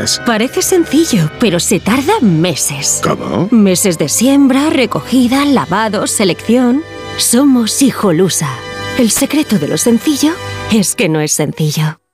cosas. Parece sencillo, pero se tarda meses. ¿Cómo? Meses de siembra, recogida, lavado, selección. Somos Hijolusa. El secreto de lo sencillo es que no es sencillo.